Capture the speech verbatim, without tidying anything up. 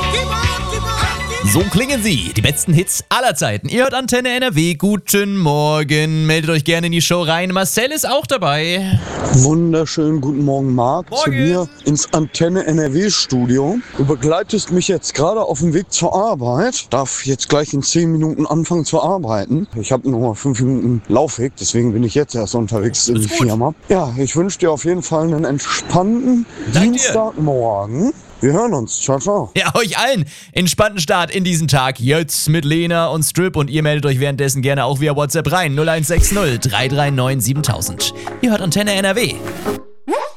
So klingen sie, die besten Hits aller Zeiten. Ihr hört Antenne N R W, guten Morgen. Meldet euch gerne in die Show rein. Marcel ist auch dabei. Wunderschönen guten Morgen, Marc. Morgen. Zu mir ins Antenne N R W-Studio. Du begleitest mich jetzt gerade auf dem Weg zur Arbeit. Darf jetzt gleich in zehn Minuten anfangen zu arbeiten. Ich habe nur mal fünf Minuten Laufweg, deswegen bin ich jetzt erst unterwegs in die Firma. Ja, ich wünsche dir auf jeden Fall einen entspannten Dank dir. Dienstagmorgen. Wir hören uns. Ciao, ciao. Ja, euch allen entspannten Start in diesen Tag. Jetzt mit Lena und Strip und ihr meldet euch währenddessen gerne auch via WhatsApp rein. null eins sechs null drei drei neun siebentausend. Ihr hört Antenne N R W.